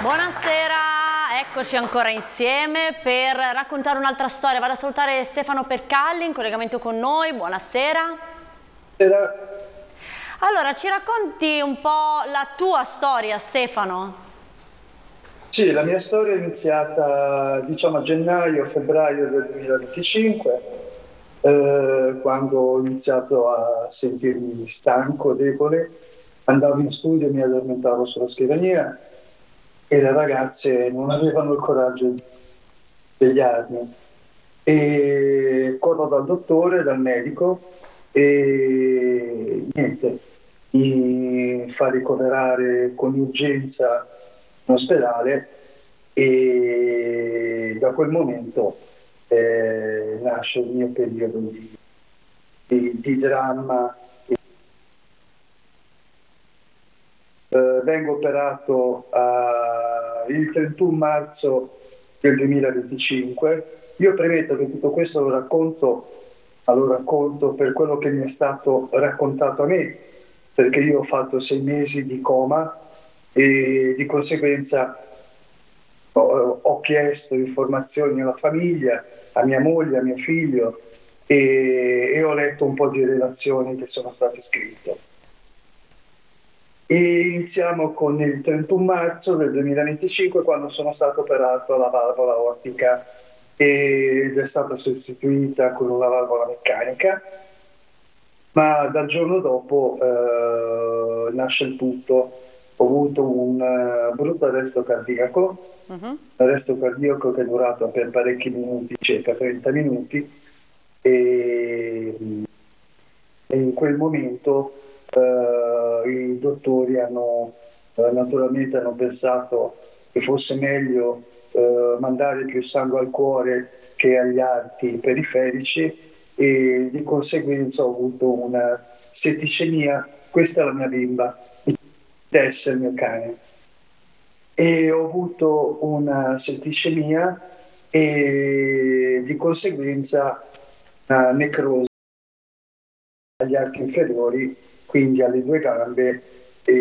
Buonasera, eccoci ancora insieme per raccontare un'altra storia. Vado a salutare Stefano Percalli in collegamento con noi. Buonasera. Buonasera. Allora, ci racconti un po' la tua storia, Stefano? Sì, la mia storia è iniziata a gennaio-febbraio del 2025, quando ho iniziato a sentirmi stanco, debole. Andavo in studio e mi addormentavo sulla scrivania e le ragazze non avevano il coraggio di svegliarmi. E corro dal dottore, dal medico e niente, mi fa ricoverare con urgenza in ospedale e da quel momento nasce il mio periodo di dramma. Vengo operato il 31 marzo del 2025. Io premetto che tutto questo lo racconto per quello che mi è stato raccontato a me, perché io ho fatto 6 mesi di coma e di conseguenza ho chiesto informazioni alla famiglia, a mia moglie, a mio figlio e ho letto un po' di relazioni che sono state scritte. E iniziamo con il 31 marzo del 2025, quando sono stato operato alla valvola aortica ed è stata sostituita con una valvola meccanica, ma dal giorno dopo nasce il tutto. Ho avuto un brutto arresto cardiaco, che è durato per parecchi minuti, circa 30 minuti, e in quel momento i dottori naturalmente hanno pensato che fosse meglio mandare più sangue al cuore che agli arti periferici e di conseguenza ho avuto una setticemia. Questa è la mia bimba, Tess è il mio cane, e ho avuto una setticemia e di conseguenza una necrosi agli arti inferiori, quindi alle due gambe